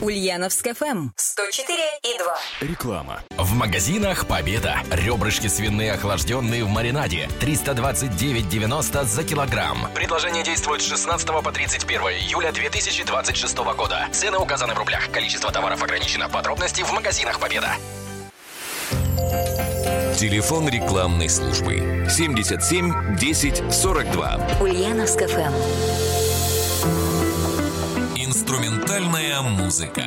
Ульяновск ФМ 104,2. Реклама. В магазинах «Победа». Ребрышки свиные охлажденные в маринаде. 329,90 за килограмм. Предложение действует с 16 по 31 июля 2026 года. Цены указаны в рублях. Количество товаров ограничено. Подробности в магазинах «Победа». Телефон рекламной службы 77 10 42. Ульяновск ФМ. Инструментальная музыка.